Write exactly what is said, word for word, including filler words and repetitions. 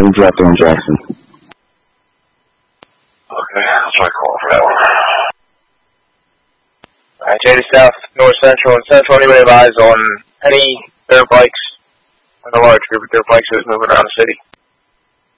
we dropped on Jackson. Okay, I'll try calling for that one. Alright, J D South, North Central, and Central anyway advise on any dirt bikes, and a large group of dirt bikes that's moving around the city.